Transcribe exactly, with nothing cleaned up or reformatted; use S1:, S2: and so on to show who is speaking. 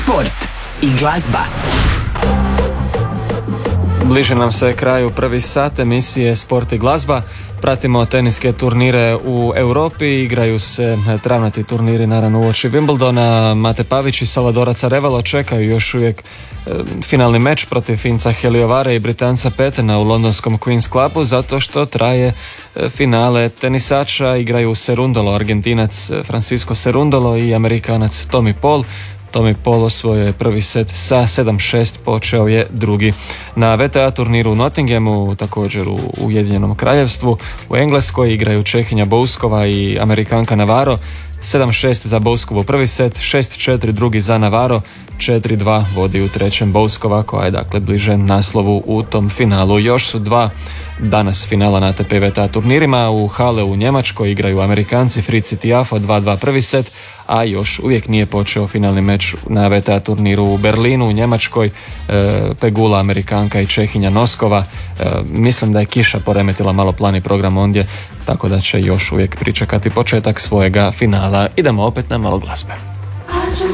S1: Sport i glazba.
S2: Bliže nam se kraju prvi sat emisije Sport i glazba. Pratimo teniske turnire u Europi, igraju se travnati turniri naravno uoči Wimbledona. Mate Pavić i Salvadora Carevalo čekaju još uvijek e, finalni meč protiv Finca Heliovare i Britanca Petena u londonskom Queen's Clubu zato što traje e, finale tenisača. Igraju Cerundolo, Argentinac Francisco Cerundolo i Amerikanac Tommy Paul. Tommy Paul osvojio je prvi set sa sedam šest, počeo je drugi. Na V T A turniru u Nottinghamu, također u Ujedinjenom Kraljevstvu, u Engleskoj igraju Čehinja Bouskova i Amerikanka Navarro. sedam šest za Bouskovu prvi set, šest četiri drugi za Navarro, četiri dva vodi u trećem Bouskova koja je dakle bliže naslovu u tom finalu. Još su dva danas finala na A T P V T A turnirima. U Halle u Njemačkoj igraju Amerikanci Fritz i Tiafoe dva dva prvi set, a još uvijek nije počeo finalni meč na V T A turniru u Berlinu u Njemačkoj. E, Pegula, Amerikanka i Čehinja Noskova. E, mislim da je kiša poremetila malo plan i program ondje, tako da će još uvijek pričekati početak svojega finala. Idemo opet na malo glazbe.